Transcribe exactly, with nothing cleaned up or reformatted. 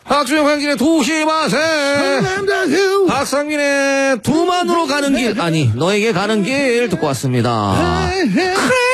박준영 강진의 도시마세. 박상민의 두만으로 가는 길, 아니 너에게 가는 길 듣고 왔습니다. 그래